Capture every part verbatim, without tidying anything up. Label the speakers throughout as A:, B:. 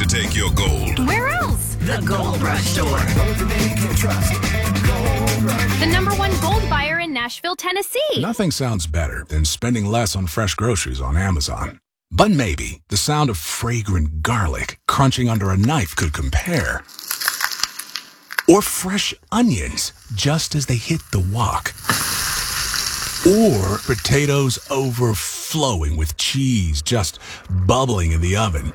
A: take your gold.
B: Where else?
C: The Gold Rush Store.
B: The number one gold buyer in Nashville, Tennessee.
D: Nothing sounds better than spending less on fresh groceries on Amazon. But maybe the sound of fragrant garlic crunching under a knife could compare. Or fresh onions just as they hit the wok. Or potatoes overflowing with cheese just bubbling in the oven.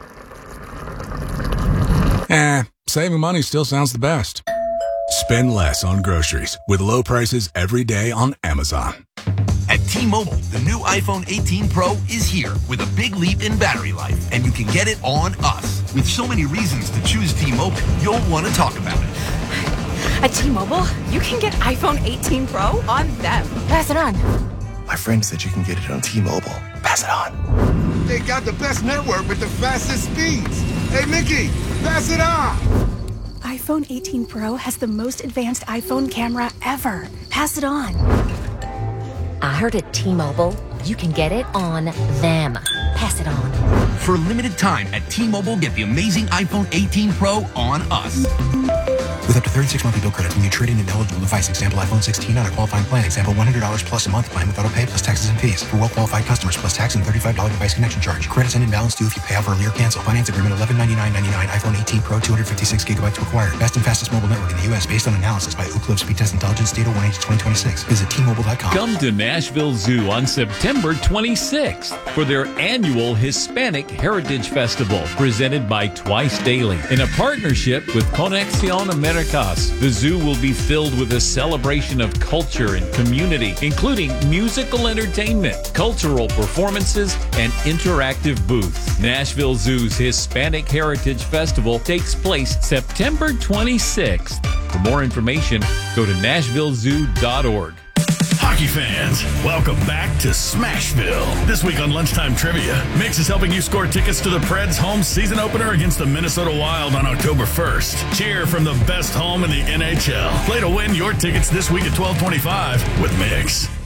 D: Eh, saving money still sounds the best. Spend less on groceries with low prices every day on Amazon.
E: At T-Mobile, the new iPhone eighteen Pro is here with a big leap in battery life, and you can get it on us. With so many reasons to choose T-Mobile, you'll want to talk about it.
F: At T-Mobile, you can get iPhone eighteen Pro on them. Pass it on.
G: My friend said you can get it on T-Mobile. Pass it on.
H: They got the best network with the fastest speeds. Hey, Mickey, pass it on.
F: iPhone eighteen Pro has the most advanced iPhone camera ever. Pass it on.
I: I heard at T-Mobile, you can get it on them. Pass it on.
E: For a limited time at T-Mobile, get the amazing iPhone eighteen Pro on us.
G: With up to thirty-six monthly bill credits when you trade in an eligible device. Example, iPhone sixteen on a qualifying plan. Example, one hundred dollars plus a month plan with auto pay plus taxes and fees. For well-qualified customers plus tax and thirty-five dollars device connection charge. Credits end in balance due if you pay off early or cancel. Finance agreement eleven ninety-nine ninety-nine. iPhone eighteen Pro two hundred fifty-six gigabytes required. Best and fastest mobile network in the U S based on analysis by Ookla Speed Test Intelligence Data one H twenty twenty-six. Visit T Mobile dot com.
J: Come to Nashville Zoo on September twenty-sixth for their annual Hispanic Heritage Festival, presented by Twice Daily in a partnership with Conexión Americas. The zoo will be filled with a celebration of culture and community, including musical entertainment, cultural performances, and interactive booths. Nashville Zoo's Hispanic Heritage Festival takes place September twenty-sixth. For more information, go to nashville zoo dot org.
K: Hockey fans, welcome back to Smashville. This week on Lunchtime Trivia, Mix is helping you score tickets to the Preds' home season opener against the Minnesota Wild on October first. Cheer from the best home in the N H L. Play to win your tickets this week at twelve twenty-five with Mix.